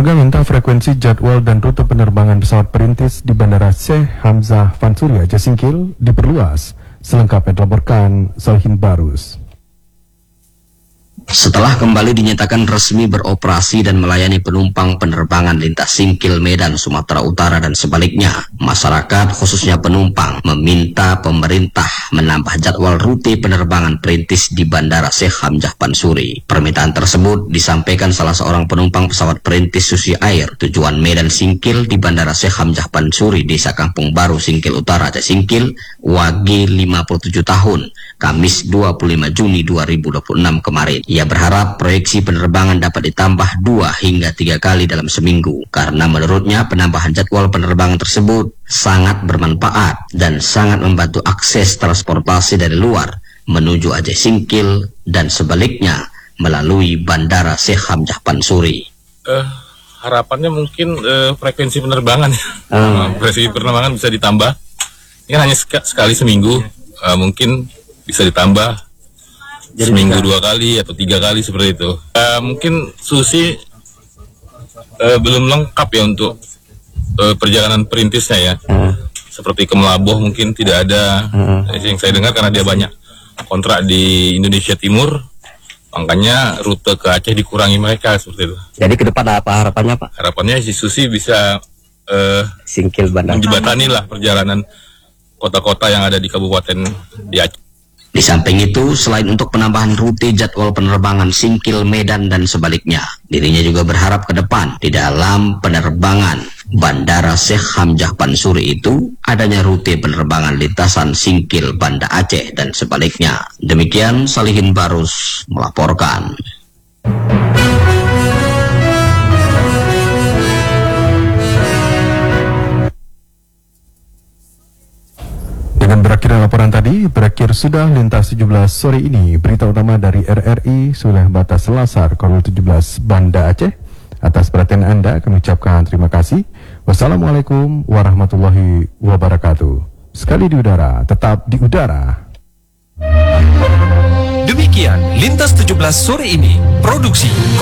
juga minta frekuensi jadwal dan rute penerbangan pesawat perintis di Bandara Syekh Hamzah Pansuri Aceh Singkil diperluas. Selengkapnya dilaporkan Solihin Barus. Setelah kembali dinyatakan resmi beroperasi dan melayani penumpang penerbangan lintas Singkil, Medan, Sumatera Utara dan sebaliknya, masyarakat khususnya penumpang meminta pemerintah menambah jadwal rute penerbangan perintis di Bandara Syekh Hamzah Pansuri. Permintaan tersebut disampaikan salah seorang penumpang pesawat perintis Susi Air tujuan Medan Singkil di Bandara Syekh Hamzah Pansuri, Desa Kampung Baru, Singkil Utara, Aceh Singkil, Wage 57 tahun, Kamis 25 Juni 2026 kemarin. Ia berharap proyeksi penerbangan dapat ditambah 2 hingga 3 kali dalam seminggu, karena menurutnya penambahan jadwal penerbangan tersebut sangat bermanfaat dan sangat membantu akses transportasi dari luar menuju Aceh Singkil dan sebaliknya melalui Bandara Syekh Hamzah Pansuri. Harapannya mungkin frekuensi penerbangan ya. Frekuensi penerbangan bisa ditambah. Ini kan hanya sekali seminggu, mungkin bisa ditambah seminggu 2 kali atau 3 kali seperti itu. Mungkin Susi belum lengkap ya untuk perjalanan perintisnya ya. Seperti ke Melaboh mungkin tidak ada. Yang saya dengar karena dia banyak kontrak di Indonesia Timur, makanya rute ke Aceh dikurangi mereka seperti itu. Jadi ke depan apa harapannya, Pak? Harapannya si Susi bisa Singkil Bandar menjembatani lah perjalanan kota-kota yang ada di kabupaten di Aceh. Di samping itu, selain untuk penambahan rute jadwal penerbangan Singkil, Medan, dan sebaliknya, dirinya juga berharap ke depan di dalam penerbangan Bandara Syekh Hamzah Pansuri itu adanya rute penerbangan lintasan Singkil, Banda Aceh, dan sebaliknya. Demikian Solihin Barus melaporkan. Dengan berakhir laporan tadi, berakhir sudah lintas 17 sore ini. Berita utama dari RRI Suleh Batas Selasar, Korwil 17 Banda Aceh. Atas perhatian Anda, kami ucapkan terima kasih. Wassalamualaikum warahmatullahi wabarakatuh. Sekali di udara, tetap di udara. Demikian Lintas 17 sore ini, produksi